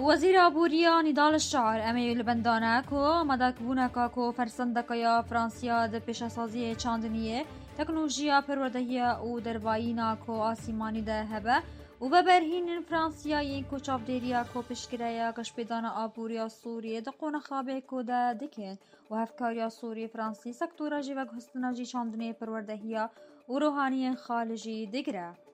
وزیر آبوریا نضال الشعر امی لبندانه کو مدکبونه کو فرسندک یا فرانسیا د پیشسازی چاندنیه تکنولوژیا پروردهی او دربایینا کو آسیمانی ده هبه و ببرهین فرانسیایی کو چاودیریا کو پشکریا کشپیدان آبوریا سوریه ده قونه خابه کو ده دکن و هفکاریا سوری فرانسی سکتورا جیوگ هستناجی چاندنی پروردهی و روحانی خالجی دگره.